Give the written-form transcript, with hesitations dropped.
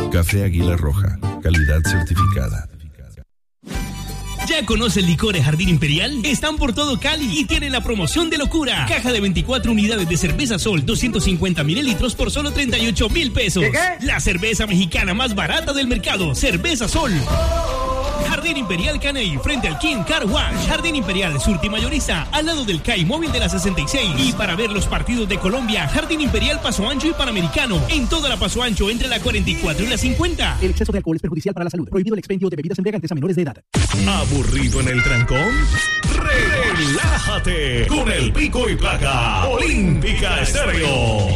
Café Águila Roja, calidad certificada. ¿Ya conoce el licores Jardín Imperial? Están por todo Cali y tienen la promoción de locura. Caja de 24 unidades de cerveza Sol, 250 mililitros por solo 38,000 pesos. ¿Qué? La cerveza mexicana más barata del mercado. Cerveza Sol. Jardín Imperial Caney, frente al King Car Wash. Jardín Imperial Surti Mayoriza, al lado del CAI móvil de la 66. Y para ver los partidos de Colombia, Jardín Imperial Paso Ancho y Panamericano. En toda la Paso Ancho, entre la 44 y la 50. El exceso de alcohol es perjudicial para la salud. Prohibido el expendio de bebidas embriagantes a menores de edad. ¿Aburrido en el trancón? Relájate con el pico y placa Olímpica Estéreo.